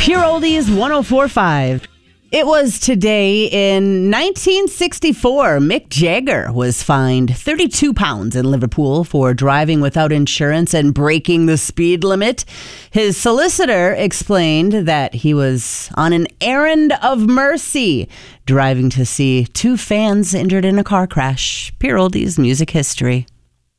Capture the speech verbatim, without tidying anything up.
Pure Oldies one oh four point five. It was today in nineteen sixty-four. Mick Jagger was fined thirty-two pounds in Liverpool for driving without insurance and breaking the speed limit. His solicitor explained that he was on an errand of mercy, driving to see two fans injured in a car crash. Pure Oldies music history.